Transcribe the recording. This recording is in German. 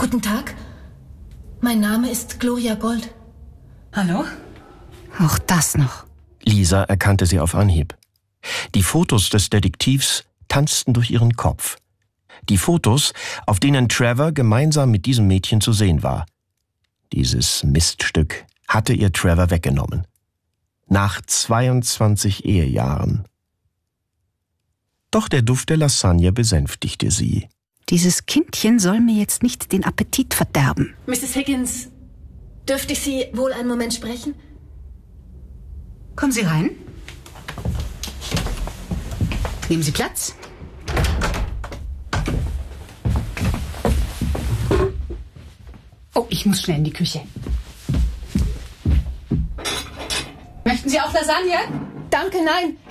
Guten Tag. Mein Name ist Gloria Gold. Hallo? Auch das noch. Lisa erkannte sie auf Anhieb. Die Fotos des Detektivs tanzten durch ihren Kopf. Die Fotos, auf denen Trevor gemeinsam mit diesem Mädchen zu sehen war. Dieses Miststück hatte ihr Trevor weggenommen. Nach 22 Ehejahren. Doch der Duft der Lasagne besänftigte sie. Dieses Kindchen soll mir jetzt nicht den Appetit verderben. Mrs. Higgins, dürfte ich Sie wohl einen Moment sprechen? Kommen Sie rein. Nehmen Sie Platz. Oh, ich muss schnell in die Küche. Möchten Sie auch Lasagne? Danke, nein.